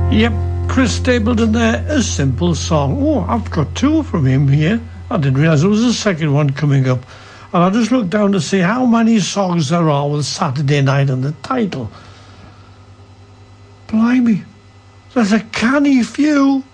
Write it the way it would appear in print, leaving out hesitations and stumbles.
Yep, Chris Stapleton there, A Simple Song. Oh, I've got two from him here. I didn't realise there was a second one coming up. And I just looked down to see how many songs there are with Saturday Night in the title. Blimey, there's a canny few.